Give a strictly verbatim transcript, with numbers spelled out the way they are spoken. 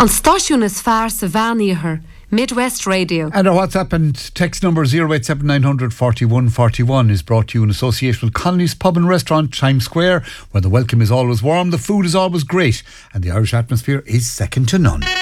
An stáisiún is fearr sa bheanaíochar, Midwest Radio. And our WhatsApp and text number zero eight seven nine hundred forty-one forty-one is brought to you in association with Connolly's Pub and Restaurant, Times Square, where the welcome is always warm, the food is always great, and the Irish atmosphere is second to none.